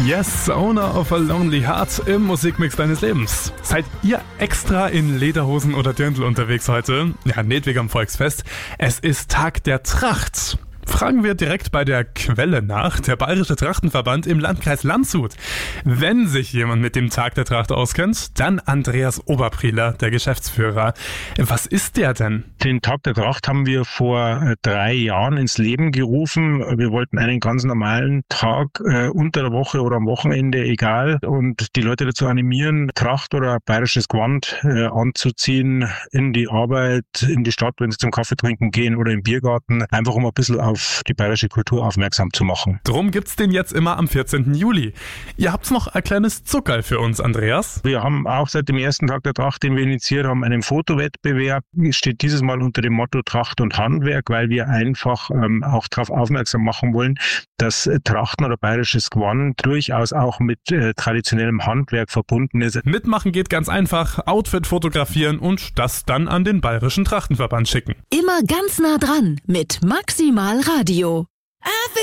Yes, Owner of a Lonely Heart im Musikmix deines Lebens. Seid ihr extra in Lederhosen oder Dirndl unterwegs heute? Ja, nicht wegen am Volksfest. Es ist Tag der Tracht. Fragen wir direkt bei der Quelle nach, der Bayerische Trachtenverband im Landkreis Landshut. Wenn sich jemand mit dem Tag der Tracht auskennt, dann Andreas Oberprieler, der Geschäftsführer. Was ist der denn? Den Tag der Tracht haben wir vor 3 Jahren ins Leben gerufen. Wir wollten einen ganz normalen Tag unter der Woche oder am Wochenende, egal, und die Leute dazu animieren, Tracht oder bayerisches Gewand anzuziehen, in die Arbeit, in die Stadt, wenn sie zum Kaffee trinken gehen oder im Biergarten, einfach um ein bisschen auf die bayerische Kultur aufmerksam zu machen. Drum gibt's den jetzt immer am 14. Juli. Ihr habt's noch ein kleines Zuckerl für uns, Andreas? Wir haben auch seit dem ersten Tag der Tracht, den wir initiiert haben, einen Fotowettbewerb. Steht dieses Mal unter dem Motto Tracht und Handwerk, weil wir einfach auch darauf aufmerksam machen wollen, dass Trachten oder bayerisches Gewand durchaus auch mit traditionellem Handwerk verbunden ist. Mitmachen geht ganz einfach. Outfit fotografieren und das dann an den Bayerischen Trachtenverband schicken. Immer ganz nah dran mit Maximal Radio.